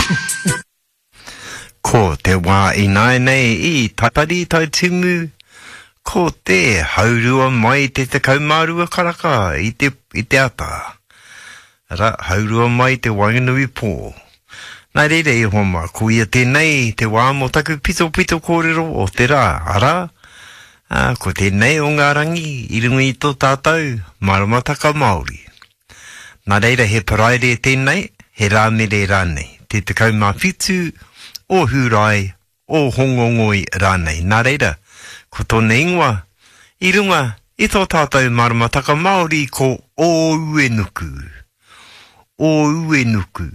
Ko te wā I nai nei I tapari tai timu. Ko te haurua mai te kaumārua karaka I te ata. Ara, haurua mai te wainganui pō. Nā reire I homa, ko ia tēnei te wā mo taku pito kōrero o te rā. Ara, ko tēnei o ngā rangi I runga I tō tātou maramataka Māori. Nā reira he paraire tēnei, he rāmere rānei. Te kaumāwhitu, o hurai, o hongongoi rānei. Nā reira, ko tōna ingoa, I runga, I tō tātou maramataka Māori ko o uenuku. O uenuku.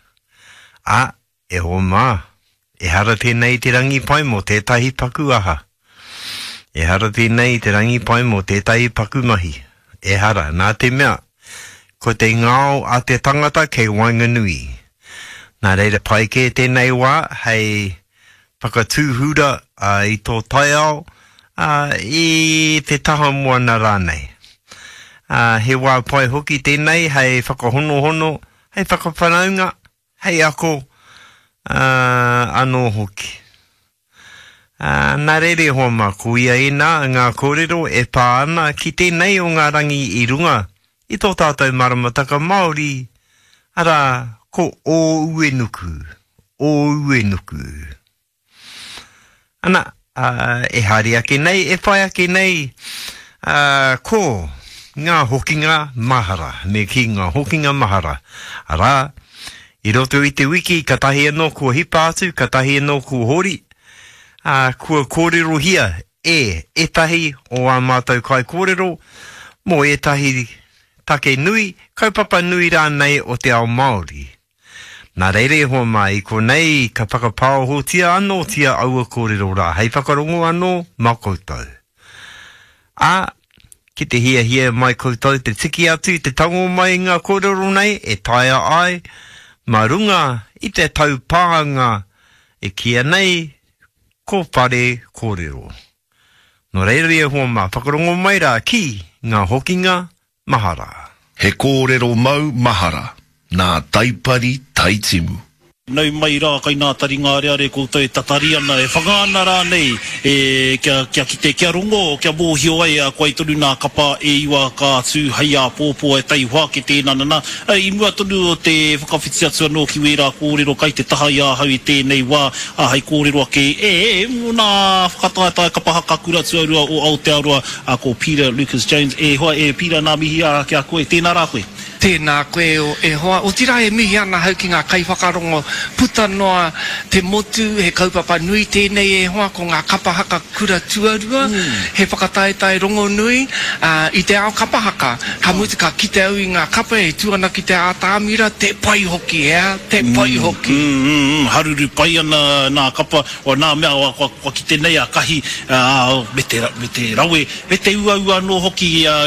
E ho mā, e hara tēnei te rangi pai mo tētahi paku aha. E hara tēnei te rangi pai mo tētahi paku mahi. E hara, nā te mea, ko te ngāo a te tangata kei Wainganui. Nā reira pai ke tēnei wā, hei whakatūhura I tō taiao I te taha moana rānei. He wā pai hoki tēnei, hei whakahono, hei whakawhanaunga, hei ako anō hoki. Nā reire hoa mā kuia e nā ngā kōrero e pā ana ki tēnei o ngā rangi I runga I tō tātou maramataka Māori. Ara, ko o uenuku. O uenuku. Ana, e hari ake nei, e whai ake nei, ko ngā hokinga mahara, me ki ngā hokinga mahara. Ara, I roto I te wiki, ka tahi anō kua hipa atu, ka tahi anō kua hori, kua kōrero hia, e tahi o a mātou kai kōrero, mo e tahi take nui, kaupapa nui rānei o te ao Māori. Nā reire hoa mai, ko nei ka whakapao hotia anō tia aua kōrero rā, hei whakarongo anō mā koutou. Ki te hia mai koutou te tiki atu, te tango mai ngā kōrero nei, e taia ai, mā runga I te tau pāanga, e kia nei, ko whare kōrero. Nō reire hoa mā, whakarongo mai rā ki ngā hokinga mahara. He kōrero mau mahara, nā taipari taitimu. Nau mai rā, kai nā taringa reare koutou e tatari ana, e whangāna rā nei, kia kite, kia rongo, kia mōhio ai, a koe tonu nā kapa e iwa ka tū hai a pōpō e tai hoa ke tēnā nana. I mua tonu o te whakawhiti atu anō ki wera kōrero, kai te taha i a hau I tēnei wā, a hei kōrero ake, nā whakataetai kapahaka kura tuarua o Aotearoa, a ko Peter Lucas Jones, hoa Peter nā mihi a kia koe, tēnā rā koe. Tēnā koe e hoa, o tira e mihi ana hau ki ngā kai whakarongo, puta noa te motu, he kaupapa nui tēnei e hoa, ko ngā kapahaka kura tuarua, he whakataetai rongo nui, I te ao kapahaka, ka mutu ka kite au I ngā kapa e tuana ki te ātāmira, te pai hoki te pai hoki. Haruru pai ana nā kapa, o nā mea, o ki te nei a kahi, me te rawe, me te ua no hoki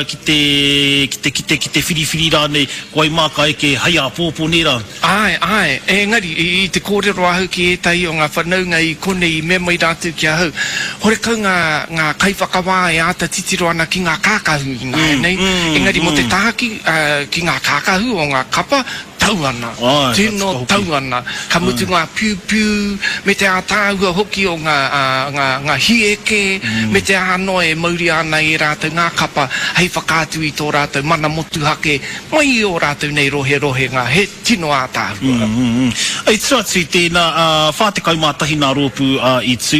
ki te whiriwhiri rānei, koe māka e ke hai a pōpō nera. Ai, engari, I te kōrero ahu ki e tai o ngā whanaunga I kone I me mai rātu ki ahau. Hore kau ngā kaiwhakawā e āta titiro ana ki ngā kākahu I ngā nei. Engari, mo te tahaki ki ngā kākahu o ngā kapa, tauana, tēnō tauana, ka mutu ngā piu, me te ātāua hoki o ngā hieke, me te āno e mauri ana E rātou ngā kapa, hei whakātu I tō rātou mana motu hake, mai o rātou nei rohe ngā, he tino ātāua. Ai tua atu tēnā, whāte kaumātahi nā rōpu I tū,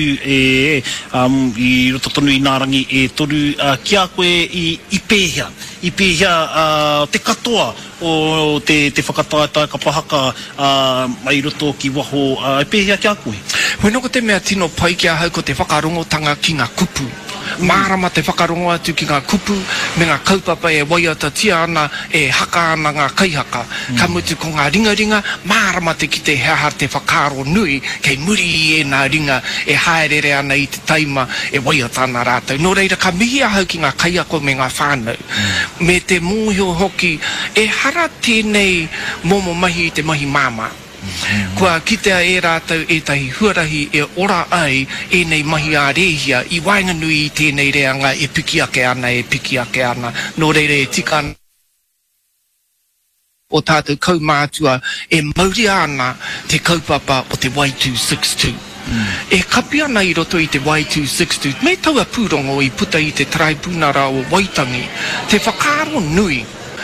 I roto tonu I nā rangi e toru, kia koe I pēhia, te katoa o te whakataetai kapahaka mai roto ki waho, e pēhia kia koe? Hoi noko te mea tino pai kia hau ko te whakarongotanga ki ngā kupu. Mārama te whakarongo atu ki ngā kupu, me ngā kaupapa e waiata tia ana, e haka ana ngā kaihaka. Ka mutu ko ngā ringa, mārama te ki te hea te whakaro nui, kei muri I nā ringa, e haerere ana I te taima, e waiata ana rātou. Nō reira, ka mihi ahau ki ngā kaiako me ngā whānau. Me te mōhio hoki, e hara tēnei momo mahi I te mahi māma. Kua kitea e rātou e tahi huarahi e ora ai e nei mahi a rehia I Wainganui I tēnei reanga e piki ake ana. Nō reire e tika ana. o tātou kaumātua e mauri ana te kaupapa o te Y262. E kapi ana I roto I te Y262, me taua pūrongo I puta I te tribunara o Waitangi, te whakaaro nui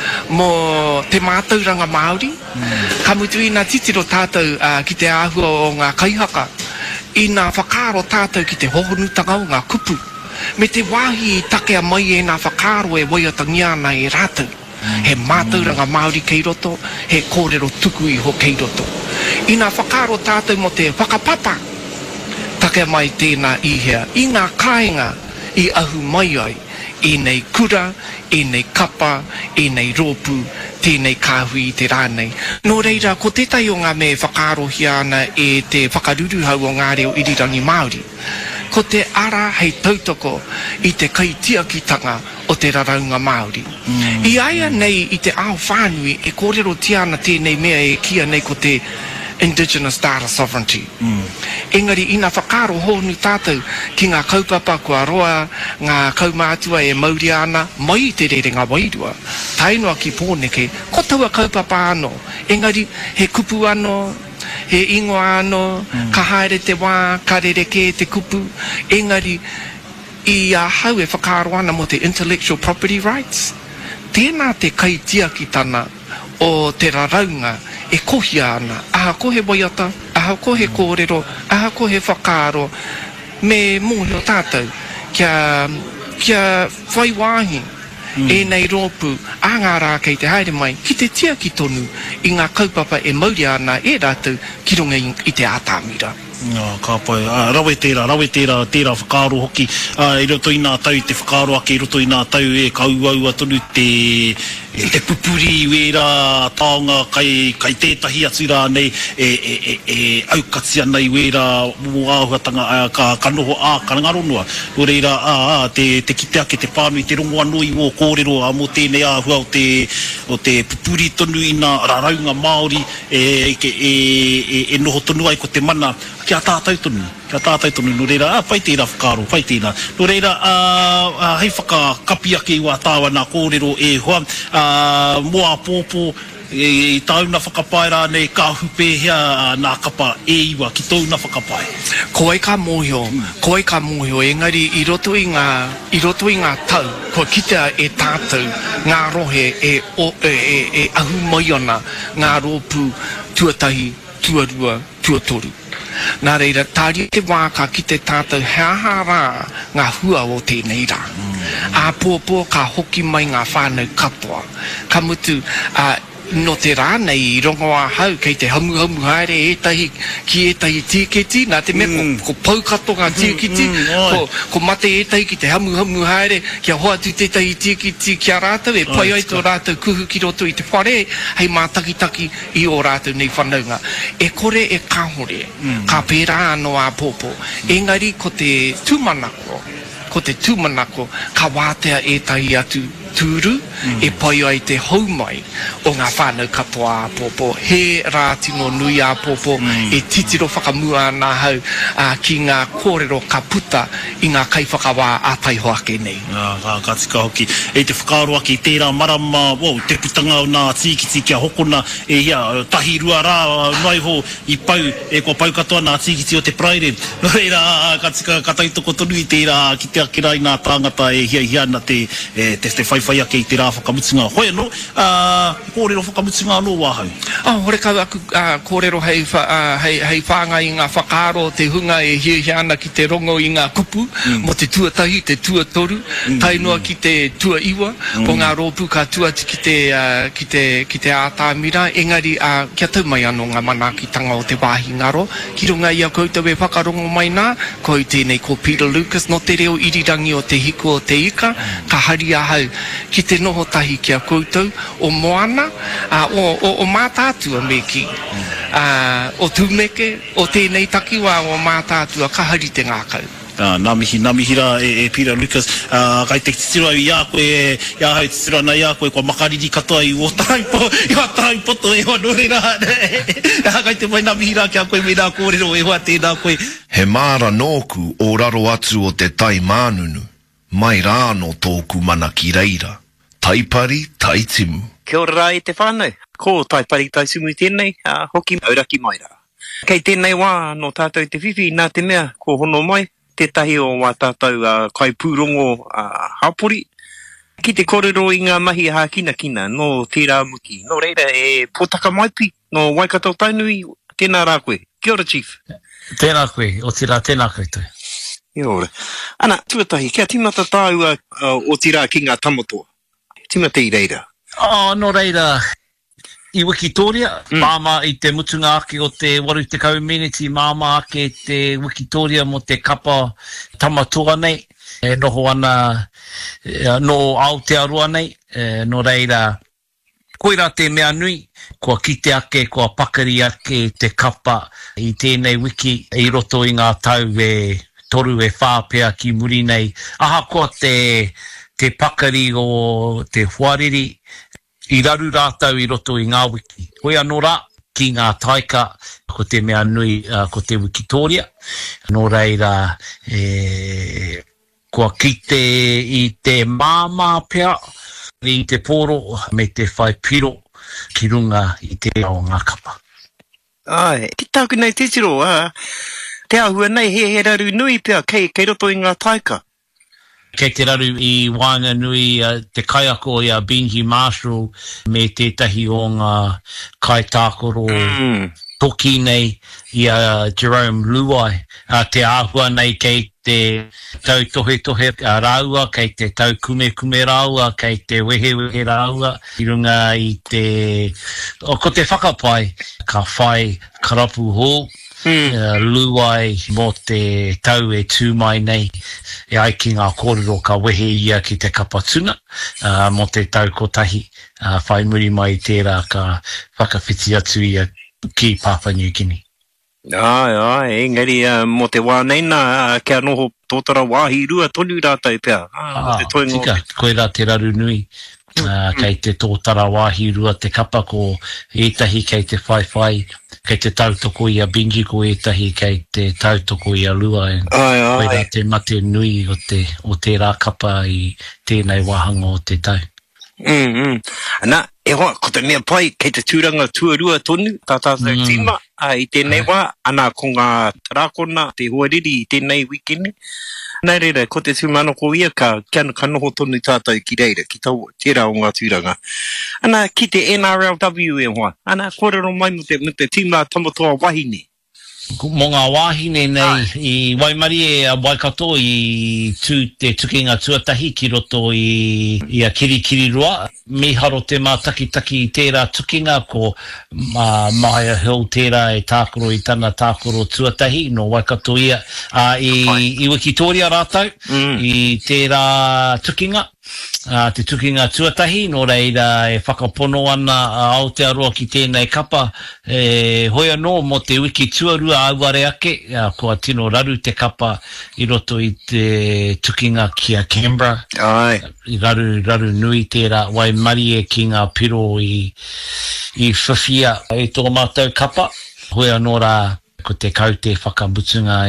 mo te mātauranga Māori. Ka mutu I ngā titiro tātou ki te āhua o ngā kaihaka, I ngā whakaaro tātou ki te hohonutanga o ngā kupu. Me te wāhi I takea mai e ngā whakaaro e waiatangi ana e rātou. He mātauranga Māori kei roto, he kōrero tuku iho kei roto. I ngā whakaaro tātou mo te whakapapa, takea mai tēnā ihea, I ngā kāinga I ahu mai ai, I nei kura, I nei kapa, I nei rōpu, tēnei kāhui I te rānei. Nō reira, ko tētai o ngā me whakaarohi ana e te whakaruruhau o ngā reo irirangi Māori. Ko te ara hei tautoko I te kaitiakitanga o te raraunga Māori. I aia nei I te ao whānui e kōrero tiana tēnei mea e kia nei ko te Indigenous Data Sovereignty. Engari ina whakaro honu tātou ki ngā kaupapa kua roa, ngā kaumātua e mauri ana, mai te rerenga wairua. Tainua ki pōneke, ko taua kaupapa ano. Engari he kupu ano, he ingo ano, ka haere te wā, ka rereke te kupu. Engari I hau e whakaro ana mo te intellectual property rights. Tēnā te kaitiakitana o te raraunga e kohi ana, aha ko he waiata, aha ko he kōrero, aha ko he whakaaro, me mōhio tātou, kia whaiwāhi, e nei rōpu, a ngā rā kei te haere mai, ki te tia ki tonu, I ngā kaupapa e mauri ana e rātou, ki runga I te ātāmira. Ka pai, rawe tērā whakaaro hoki, I roto I nā tau te whakaaro ake, I roto I nā tau e kauaua tonu te pupuri wera taonga kai tētahi atu rā nei e aukatsia nei wera mō āhuatanga ka noho karangaronua. Nō reira, te kite ake te pānui, te rongo anoi o kōrero mō tēnei āhua o te pupuri tonu I nā raraunga Māori e noho tonu ai ko te mana. Kia tātou tonu, nō reira, pai tērā whakaaro, pai tērā. Nō reira, hei whakakapi ake I wā tāwana kōrero e hoa, moa pōpō, I tauna whakapaera nei ka hupe hea nā kapa e iwa ki tauna whakapae. Ko ai ka mōhio, engari I roto I ngā tau, ko kitea e tātou, ngā rohe e ahu mai ana, ngā rōpū, tuatahi, tuarua, tuatoru. Nā reira, tāri te wāka ki te tātou hea ngā hua o tēnei rā. A pōpō ka hoki mai ngā whānau katoa. Ka mutu, no te rā nei I rongo a hau kei te hamu haere ki etahi tīketi, nā te mea ko paukato ngā tīketi, ko mate etahi ki te hamu haere, kia hoa tu tētahi tīketi kia rātou, e pai ai tō rātou kuhu ki roto I te whare, hei mā takitaki I o rātou nei whanaunga. E kore e kāhore, ka pērā anō a pōpō, engari ko te tūmanako, ka wātea etahi atu tūru, e pai ai te haumai o ngā whānau katoa a pōpō. He rā tino nui a pōpō, e titiro whakamua nā hau ki ngā kōrero ka puta I ngā kaiwhakawā a taiho ake nei. Ka tika hoki. E te whakaaro ake tērā marama, te putanga o nā tīkiti kia hokona, e hia, tahi rua rā, nai ho, I pau, e kua pau katoa nā tīkiti o te praire. Reira, ka tika kataitoko tonu I tērā, ki te ake rai nā tāngata e hia ana te whai ake I te rā whakamutunga. Hoi anō, kōrero whakamutunga anō wāhau? Hore kau aku kōrero hei whānga I ngā whakaaro, te hunga e hia ana ki te rongo I ngā kupu, mo te tuatahi, te tuatoru, tainua ki te tua iwa, o ngā rōpu ka tuati ki te ātāmira, engari kia tau mai anō ngā manakitanga o te wāhi ngaro, ki runga I a koutou e whakarongo mai nā, ko tēnei ko Peter Lucas, no te reo irirangi o te hiku o te ika, ka hari ahau, ki te noho tahi kia koutou, o moana, o mātātua me ki, o tūmeke, o tēnei takiwa o mātātua, ka hari te ngākau. Nā mihi rā e Peter Lucas, kai te titiro ai I a koe, I a hau titiro ana I a koe, kua makariri katoa I o taraipoto e hoa nore rā, kai te mai nā mihi rā kia koe me nā kōrero e hoa tēnā koe. He māra nōku o raro atu o te tai mānunu, mai rā no tōku mana ki reira, taipari taitimu. Kia ora rā I te whānau. ko tai pari tai sumu tēnei, hoki auraki mai rā. Kei tēnei wā no tātou te whiwhi nā te mea ko hono mai, tētahi o wā tātou kai pūrongo hapori. Ki te korero i ngā mahi kina kina no tērā muki. No reira potaka maipi no Waikato Tainui, tēnā rā koe. Kia ora, Chief. Tēnā koe, o tērā tēnā koe toi. Ia ora. Ana, tuatahi, kia timata tāua o tērā ki ngā tamotoa. Timata I reira. No reira, I Wikitoria, māma I te mutunga ake o te 80 miniti, māma ake te Wikitoria mo te kapa tamatoa nei, noho ana no Aotearoa nei, no reira, koira te mea nui, kua kite ake, kua pakari ake te kapa I tēnei wiki, I roto I ngā tau toru whāpea ki muri nei. Aha koa te pakari o te huariri, I raru rātau I roto I ngā wiki. Koe anō rā, ki ngā taika, ko te mea nui, ko te Wikitoria. Nō reira, kua kite I te māmā pea, I te poro, me te whai piro, ki runga I te ao ngā kapa. Ai, ki tāku nei te tiro, te ahua nei he raru nui pea, kei roto I ngā taika. Kei te raru I wānga nui te kaiako I a Benji Marshall me tētahi o ngā kai tākoro toki nei I a Jerome Luai. Te āhua nei kei te tau tohe rāua, kei te tau kume rāua, kei te wehe rāua, I runga I te... ko te whakapai, ka whai karapu hō, luai mo te tau tū mai nei, ai ki ngā kōrero ka wehe ia ki te kapatuna, mo te tau kotahi, whai muri mai tērā ka whakawhiti atu ia ki Papua New Guinea. Ai, engari mo te wā neina, kia noho tōtara wāhi rua tonu rātai pea. Tika, koe rā te raru nui. Kei te tōtara wāhi rua te kapa ko etahi kei te whaiwhai, kei te tautoko I a Benji ko etahi kei te tautoko I a Lua. Koe rā te mate nui o te rā kapa I tēnei wahanga o te tau. Ana, hoa, ko te mea pai, kei te tūranga tuarua tonu, tātātou tīma, I tēnei wā, ana ko ngā rākona, te huariri I tēnei wikini. Nā reira, ko te tūmano ko ia ka noho tonu tātou ki reira, ki tau tērā o ngā tūranga. Ana, ki te NRLW hoa, ana, kōrero mai mo te tīma tamotoa wahine. Mo ngā wāhine nei I Waimari a Waikato I te tukinga tuatahi ki roto I a kirikiri roa. Miharo te mātakitaki I tērā tukinga ko Maya Hill tērā tākoro I tana tākoro tuatahi no Waikato ia. I Wikitoria rātau I tērā tukinga. Te tukinga tuatahi, no reira whakapono ana Aotearoa ki tēnei kapa, hoi anō mo te wiki tuarua auare ake, kua tino raru te kapa I roto I te tukinga ki a Canberra. I raru nui tērā Waimari ki ngā piro I whiwhia tō mātou kapa. Hoi anō rā, ko te kau te whakamutunga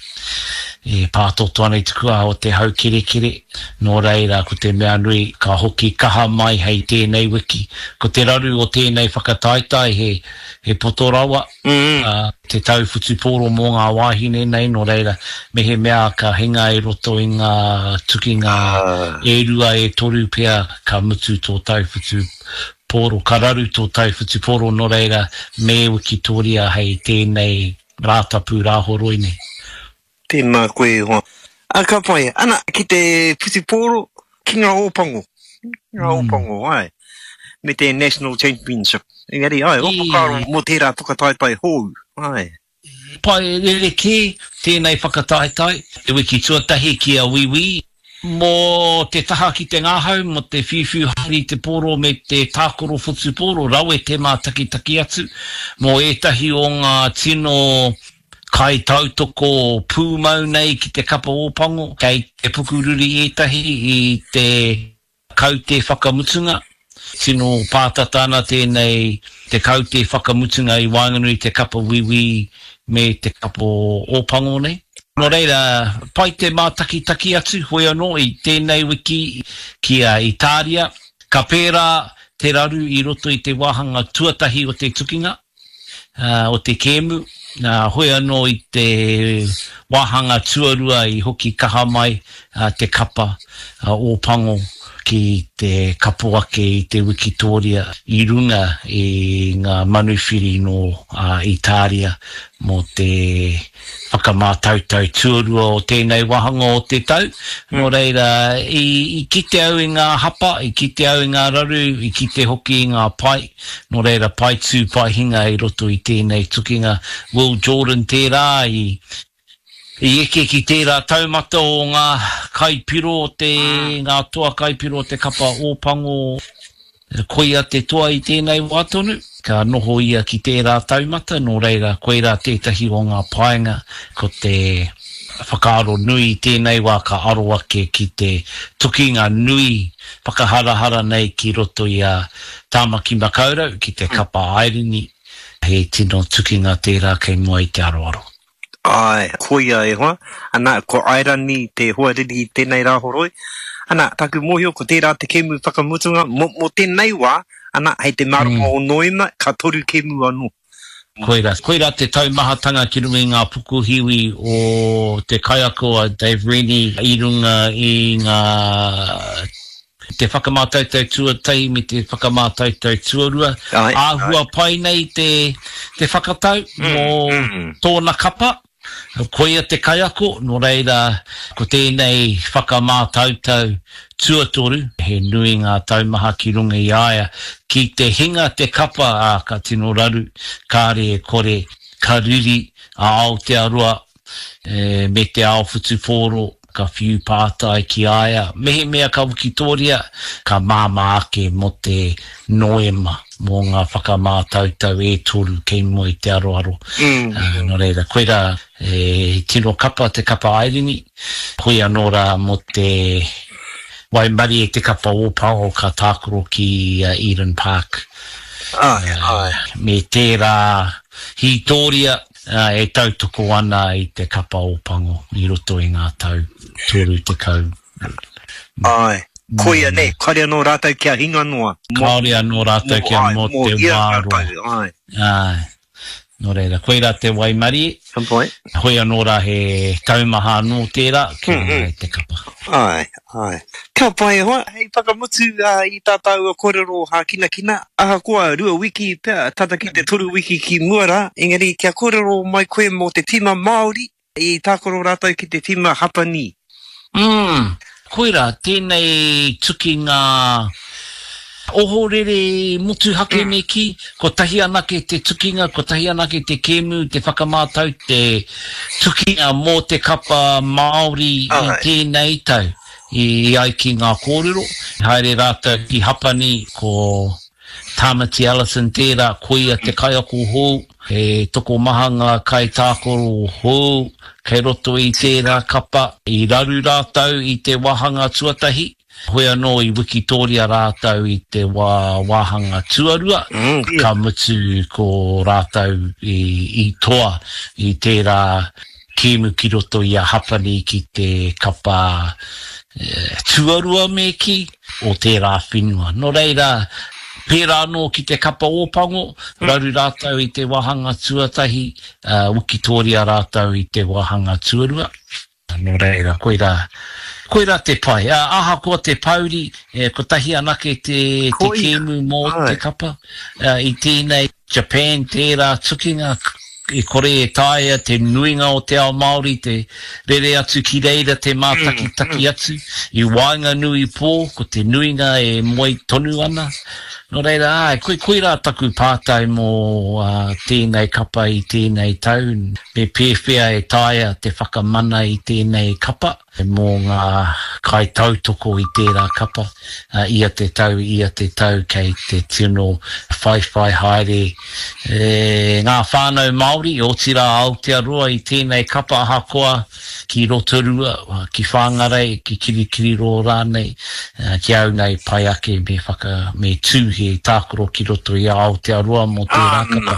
pātoto anei tukua o te hau kere, no reira ko te mea nui ka hoki kaha mai hei tēnei wiki. Ko te raru o tēnei whakataitai he potorawa, te tau whutuporo mō ngā wāhine nei, no reira me he mea ka hinga roto I ngā tukinga rua toru pea ka mutu tō tau whutuporo, ka raru tō tau whutuporo no reira me Wikitoria hei tēnei rātapu rāhoroi nei. Tēnā koe hoa. Ka pai, ana, ki te Pusiporo, ki ngā ōpango. Ngā ōpango, ai. Me te National Championship. Engari, ai, opakaro mo tērā whakataitai hou. Ai. Pai, rere ke, tēnei whakataitai, te wiki tuatahi ki a wiwi. Mo te taha ki te ngāhau, mo te whiwhi hari te poro me te tākoro Pusiporo, rawe te mātakitaki atu. Mo etahi o ngā tino kai tautoko pūmau nei ki te kapa ōpango, kei te pukururi etahi I te kau te whakamutunga. Tino pātatana tēnei te kau te whakamutunga I Wainganui te kapa wiwi me te kapa ōpango nei. No reira, pai te mātakitaki atu, hoi anō I tēnei wiki ki a Italia. Ka pērā te raru I roto I te wāhanga tuatahi o te tukinga, o te kēmu, hoi anō I te wāhanga tuarua I hoki kaha mai te kapa o pango ki te kapuake I te Wikitoria I runga I ngā manuwhiri no Italia mo te whakamātautau tuarua o tēnei wahanga o te tau. Nō reira, I kite au I ngā hapa, I kite au I ngā raru, I kite hoki I ngā pai. Nō reira, pai tū, pai hinga I roto I tēnei tukinga. Will Jordan tērā I eke ki tērā taumata o ngā kaipiro o te, ngā toa kaipiro o te kapa ōpango koia te toa I tēnei wātonu. Ka noho ia ki tērā taumata, nō reira koira tētahi o ngā paenga ko te whakaaro nui tēnei wā ka aro ake ki te tukinga nui whakaharahara nei ki roto I a Tāmaki Makaurau ki te kapa airini. He tino tukinga tērā kei mua I te aroaro. Ai, koia e hoa. Ana, ko airani te huariri I tēnei rāhoroi. Ana, taku mohio ko tērā te kēmu whakamutunga. Mo tēnei wā, ana, hei te marama o noema, ka toru kēmu anō. Koira te taumahatanga ki runga I ngā puku hiwi o te kaiakoa Dave Rennie I runga I ngā te whakamātautau tuatai me te whakamātautau tuarua. Āhua pai nei te whakatau mō tōna kapa. Koia te kaiako, nō reira, ko tēnei whakamātautau tuatoru, he nui ngā taumaha ki runga I aia, ki te hinga te kapa ka tino raru, kāre e kore, kariri, a Aotearoa, me te Aowhitu Pōro, ka whiu pātai ki aia, mehe mea ka Wikitoria, ka māma ake mo te noema, mō ngā whakamātautau e toru kei mo I te aroaro. Nō reira, koira tino kapa, te kapa airini, hoi anōra mo te waimari e te kapa ōpao ka tākoro ki Eden Park. Me tērā hitoria, e tautoko ana I te kapa ōpango I roto I ngā tau tūru te kau. Ai, koia ne, kare anō rātau kia hinga noa. Kare anō rātau kia mo te wāroa. Ai, nō reira, koira te waimari, hoi anōra he taumaha anō tērā, kia te kapa. Ai. Ka pai hoa, hei whakamutu I tātau a kōrero ha kina. Aha koa rua wiki pia, tata ki te toru wiki ki muara. Engari, kia kōrero mai koe mō te tima Māori, I tākoro rātau ki te tima Hapani. Koira, tēnei tuki ngā ohorere mutu hake me ki, ko tahi anake te tukinga, ko tahi anake te kēmu, te whakamātau, te tukinga mō te kapa Māori I tēnei tau. I ai ki ngā kōrero. Haere rātou ki Hapani ko Tamati Allison tērā, koia te kaiako hou, he toko mahanga kai tākoro hou, kei roto I tērā kapa, I raru rātou I te wāhanga tuatahi, hoi anō I Wikitoria rātou I te wāhanga tuarua, ka mutu ko rātou I toa I tērā kēmu ki roto I a Hapani ki te kapa tuarua me ki o tērā whenua. Nō reira, pērā anō ki te kapa ōpango, raru rātou I te wāhanga tuatahi, Wikitoria rātou I te wāhanga tuarua. Nō reira, koira te pai. Aha koa te pauri, ko tahi anake te kēmu mō te kapa. I tēnei Japan, tērā tukinga, I kore e tāia te nuinga o te ao Māori, te rere atu ki reira te mātaki atu, I wainga nui pō, ko te nuinga e moi tonu ana. Nō reira, koe rā taku pātai mō tēnei kapa I tēnei tau, me pēwhea e tāia te whakamana I tēnei kapa, mō ngā kai tautoko I tērā kapa, ia te tau kei te tino whaiwhai haere. Ngā whānau Māori, o tira Aotearoa I tēnei kapa ahakoa, ki Rotorua, ki Whangarei, ki Kirikiriro rānei, ki au nei pai ake me tūhe tākoro ki roto I Aotearoa mō tērā kapa.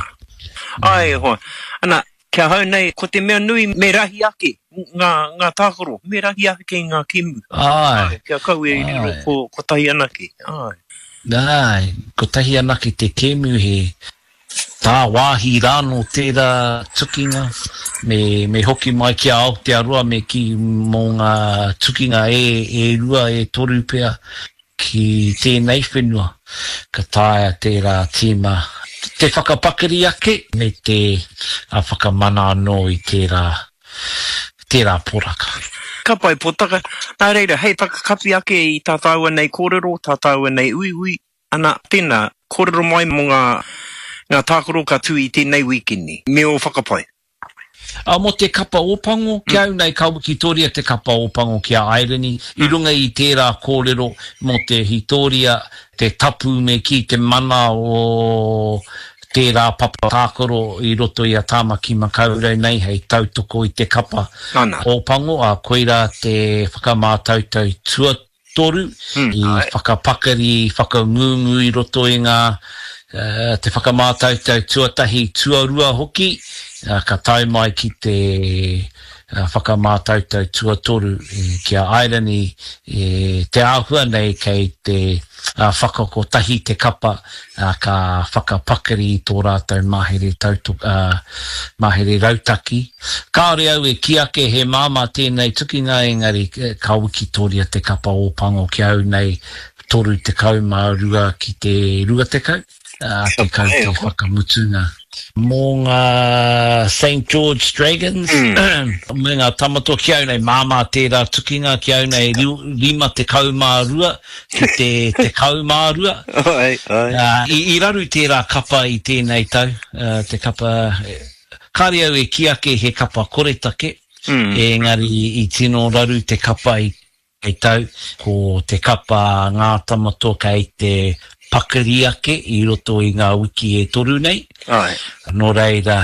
Ai hoa, ana, kia hau nei, ko te mea nui me rahi ake, ngā tākoro, me rahi ake ngā kēmu. Ai. Kia kau e riro ko tahi anake. Ai. Nai, ko tahi ana ki te kemu he tā wāhi rāno tērā tukinga, me hoki mai ki a Aotearoa me ki mō ngā tukinga e rua e toru pea ki tēnei whenua, ka tāia tērā tīma. Te whakapakari ake, me te whakamana anō i tērā poraka. Ka pai potaka. Nā reira, hei whakakapi ake i tā tāua nei kōrero, tā tāua nei uiui. Ana, tēnā, kōrero mai mō ngā tākoro ka tū i tēnei wikini. Me o whakapai. Mo te kapa opango, kia au nei Kawikitoria te kapa opango kia Aireni, i runga i tērā kōrero mo te hitoria, te tapu me ki te mana o tērā papa tākoro i roto i a tāmaki makaurei nei hei tautoko i te kapa opango, a koira te whakamātautau tuatoru, i whakapakari, whakangungu i roto i ngā te whakamātautau tuatahi tuarua hoki, ka tai mai ki te whakamātautau tuatoru kia Aireni te āhua nei kei te whakakotahi te kapa ka whakapakari i tō rātou mahere rautaki. Kāore au e ki ake he māma tēnei tukinga engari Kawikitoria te kapa opango ki au nei toru te kaumārua ki te rua te kau. Te kau te whakamutunga. Mō ngā St. George Dragons, me ngā tamato ki au nei māma tērā tukinga, ki au nei rima te kaumārua, ki te kaumārua. I raru tērā kapa i tēnei tau, te kapa, kāre au e ki ake he kapa koretake, engari i tino raru te kapa i tau, ko te kapa ngā tamato kei te pakari ake i roto i ngā wiki e toru nei. Nō reira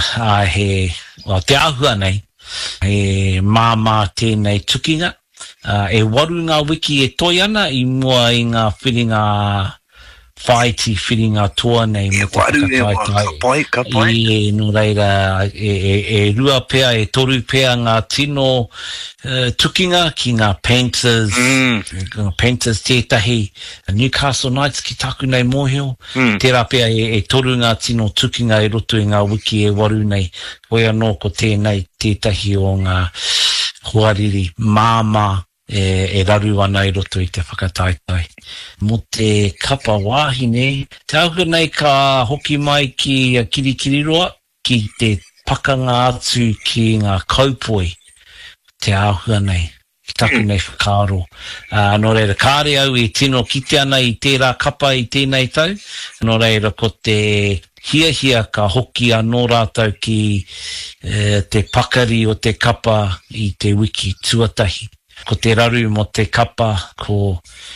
te āhua nei, he māma tēnei tukinga. E waru ngā wiki e toi ana i mua i ngā whiringa whaiti, whiringa toa nei. E waru e wā, ka pai. Nō reira e rua pea, e toru pea ngā tino tukinga ki ngā Panthers, Panthers tētahi, Newcastle Knights ki taku nei mōhio, tērā pea e toru ngā tino tukinga e roto i ngā wiki e waru nei, hoi anō ko tēnei tētahi o ngā hoariri māma e raru ana i roto i te whakataitai. Mo te kapa wāhine, te auka nei ka hoki mai ki Kirikiriroa, ki te pakanga atu ki ngā kaupoi, te āhua nei, ki taku nei whakaaro. Nō reira, kāre au e tino kite ana i tērā kapa i tēnei tau. Nō reira, ko te hia ka hoki anō rātou ki te pakari o te kapa i te wiki tuatahi. Ko te raru mo te kapa, ko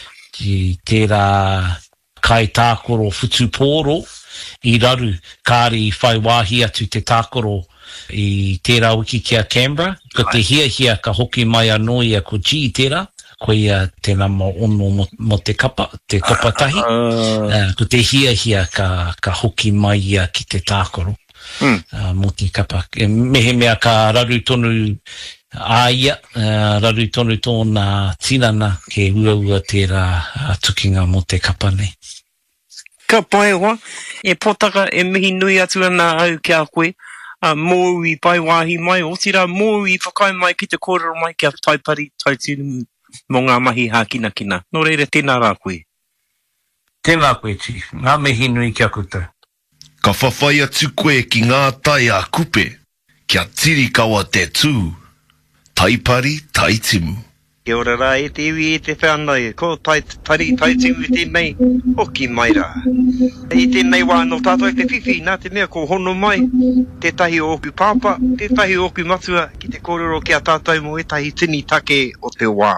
tērā kai tākoro futu pōro, i raru, kāre i whai wāhi atu te tākoro i tērā wiki kia Canberra, ko te hia ka hoki mai anō ia ko G tērā, ko ia tēnā ono mo te kapa tahi, ko te hia ka hoki mai ia ki te tākoro, mo te kapa. Mehe mea ka raru tonu aia, raru tonu tōna tinana ke ua tērā tukinga mo te kapa nei. Ka pai hoa, e potaka e mihi nui atu ana au ki a koe, mōu i pai wāhi mai, o tira mōu i whakai mai ki te kōrero mai ki a taipari, tautunu mō ngā mahi hā kina. Nō reira, tēnā rā koe. Tēnā koe, Chief. Ngā mihi nui kia koutou. Ka whawhai atu koe ki ngā tai a kupe, kia tiri kawa te tū, taipari taitimu. Kia ora rā, e te iwi e te whanau, ko taitimu tēnei, hoki mai rā. I tēnei wā no tātou te whiwhi, nā te mea ko hono mai, te tahi o oku pāpa, te tahi o oku matua, ki te kōrero ki a tātou mo e tahi tini take o te wā.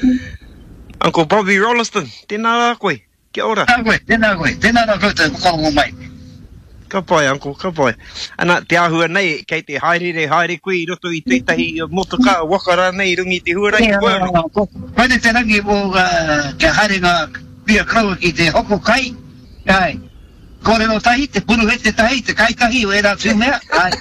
Uncle Bobby Rolliston, tēnā rā koe, kia ora. Tēnā koe, tēnā rā koutou, whakarongo mai. Ka pai, uncle, ka pai. Ana, te āhua nei, kei te haere koe i roto i tētahi motoka wakara nei rungi te huarai. Koe te rangi o ke haere ngā pia kraua ki te hoko kai. Kōrero tahi, te puru he te tahi, te kai tahi o e rā tū mea.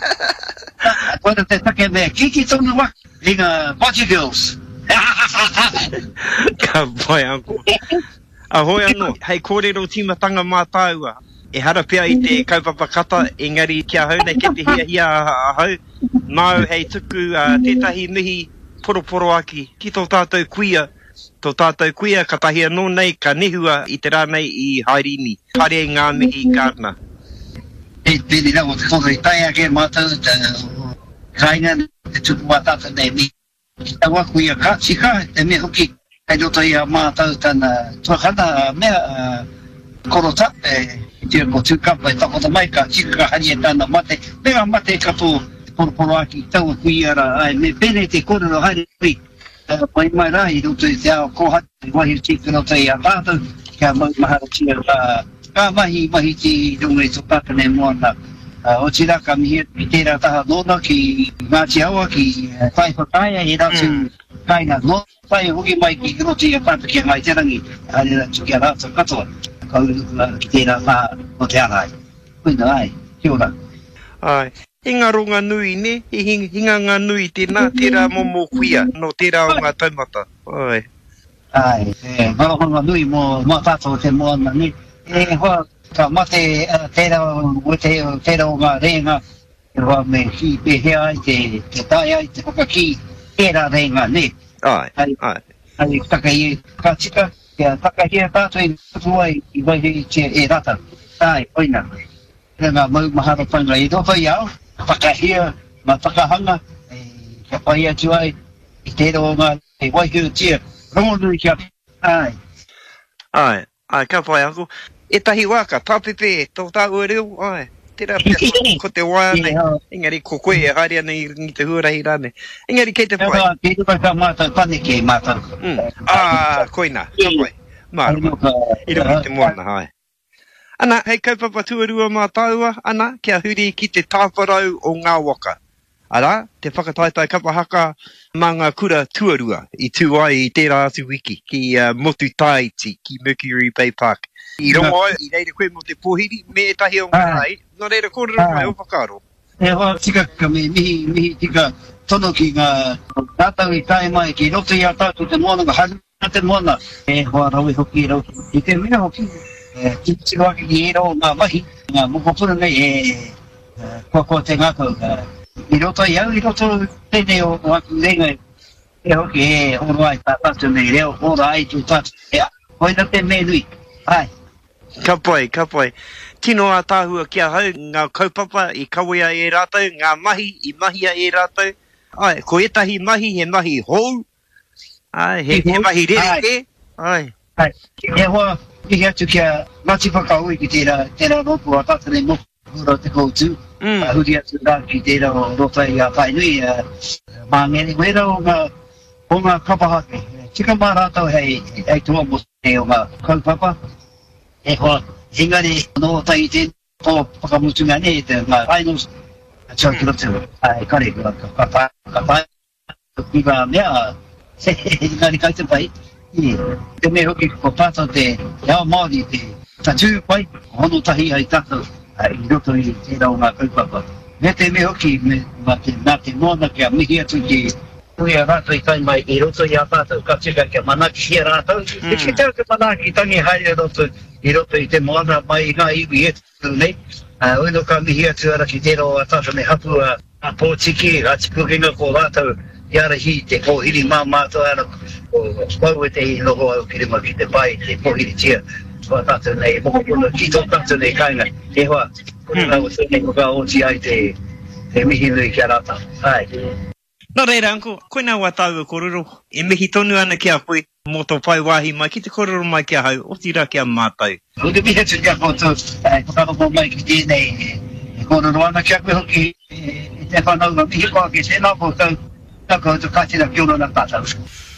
Koe te take mea kiki tonu wak, i ngā Bocce Girls. Ka pai, uncle. Ahoi anō, hei kōrero timatanga mātāua. E hara pia I te kaupapa kata, engari kia hau nei ke te hia hau. Mau hei tuku tētahi mihi poroporo aki ki tō tātou kuia. Tō tātou kuia ka tahia nō nei ka nehua I te rānei I Hairini. Hare ngā mihi I Kārna. E pēni rau te kono I tai ake mātou te kainga te tuku mātātou nei mi. Ki tawa kuia ka chika te me hoki kai roto I a mātou tana tuakana mea korota I te ko tūkapa I takota mai ka chika ka hari e tāna mate. Mea mate kato poroporo aki taua kuia ra ai me pēne te kōrero haere kui. Pai mai rā I roto I te ao kōhati wahi tika roto I a tātou kia mahara tia ka mahi ti runga I tō tātane moana. O tira ka mihi I tērā taha nōna ki Ngāti Awa ki whai whakaia I rātu kainga no whai hoki mai ki roto I a tātou kia ngai terangi hare rā tuki a rātou katoa. Ka urukula ki tērā taha o te arai. Kuina ai, kia ora. Ai. Hinga ronga nui ne, hinga ngā nui tēnā, tērā momo kuia, no tērā o ngā taumata. Ai. Ai, marohonga nui mo tātou te moana ne. E hoa, ka mate tērā o ngā renga, e hoa me hi pehea ai te tai ai, te whakaki, tērā renga ne. Ai, ai. Ai, takai ka tika, kia takahia tātou I tuai I waihe e rata. Ai, oina. Renga mau mahara panga I roto I au. Whakahia, ma whakahanga, kia pai atu ai, I tērā o ngā e waihiu tia, rongonui kia ai. Ai, ka pai ako. E tahi waka, tāpepe, tō tāua reo, ai. Tērā pia, ko te waia nei, engari ko koe e haere ana I te huarahi rāne. Engari kei te pai. Kei te pai ka mātou, pane kei mātou. Koina, ka pai. Mārama, I rungi te moana, hai. Ana, hei kaupapa tuarua mā tāua, ana, kia huri ki te tāparau o ngā waka. Ara, te whakataitai kapahaka mā ngā kura tuarua I tū ai I tērā atu wiki, ki Motu Taiti, ki Mercury Bay Park. I rongo ai, I reira koe mo te pōhiri, me tahi o ngā rai, no reira kōrero mai o whakaro. E hoa tika ka me mihi tika tono ki ngā tātau I tae mai, ki roto I a tātou te moana, ka hana te moana. E hoa raui hoki rau, I te mea hoki. Ki tiro ake ki ero ngā mahi, ngā mokopuna nei kua te ngākau. I roto I au, I roto tēnei o aku renga e hoki e oro ai tātou nei reo, oro ai tū tātou. Hoina te me nui. Ai. Ka pai. Tino a tāhua kia hau, ngā kaupapa I kawea e rātou, ngā mahi I mahia e rātou. Ai, ko etahi mahi, he mahi hou. Ai, he mahi rereke. Ai. Ai. E hoa, I atu kia mati whakaui ki tērā ropu a tātane moku ura te koutu. Huri atu rā ki tērā o rota I a whainui. Mā ngeni wera o ngā kapahake. Tika mā rātau hei tua mo te o ngā kaupapa. E hoa, engari no tai te tō whakamutunga ne te ngā rhinos. Tua ki rotu. Ai, kare, ka pai. Iwa mea, engari kai te pai. Te me hoki ko tātou te ao Māori te tatu pai, hono tahi ai tātou I roto I tērā o ngā kaupapa. Me te me hoki nā te moana kia mihi atu ki tui a rātou I kai mai I roto I a tātou, ka tika kia manaki hia rātou. E ki teo te manaki tangi haere roto I roto I te moana mai ngā iwi etu nei. Uno ka mihi atu ara ki tērā o a tātou me hapu a pōtiki, a tikukinga ko rātou. Iara hi te kōhiri mātou ara o pau e te hi noho au ki rima ki te pai, te kōhiri tia. Kua tātou nei, mokopuna ki tō tātou nei kainga. E hoa, kua rau tēnei ko ka oti ai te mihi nui kia rata. Ai. Nā reira, anko, koe nā wā tāua kororo. E mihi tonu ana kia koe, mō tō pai wāhi mai, ki te kororo mai kia hau, o tira kia mātou. Kua te mihi atu kia koutou, kukanopo mai ki tēnei, kororo ana kia koe hoki, te whanau ma mihi koa ki tēnā koutou. Taka o te kātira ki ono nā tātou.